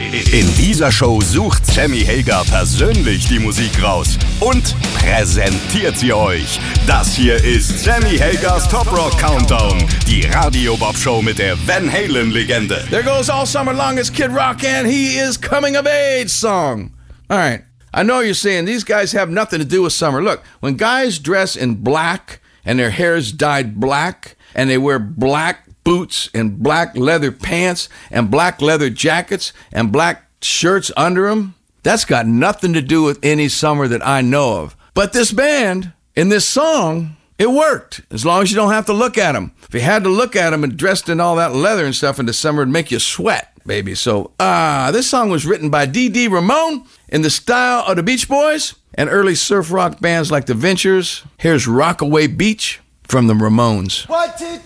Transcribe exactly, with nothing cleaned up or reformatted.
In dieser Show sucht Sammy Hagar persönlich die Musik raus und präsentiert sie euch. Das hier ist Sammy Hagars Top Rock Countdown, die Radio Bob Show mit der Van Halen Legende. There goes All Summer Long, it's Kid Rock and he is Coming of Age song. All right, I know you're saying these guys have nothing to do with summer. Look, when guys dress in black and their hair's dyed black and they wear black boots and black leather pants and black leather jackets and black shirts under them, that's got nothing to do with any summer that I know of. But this band, in this song, it worked, as long as you don't have to look at them. If you had to look at them and dressed in all that leather and stuff in the summer, it'd make you sweat, baby. So, ah, uh, this song was written by Dee Dee Ramone in the style of the Beach Boys and early surf rock bands like the Ventures. Here's Rockaway Beach from the Ramones. What, two,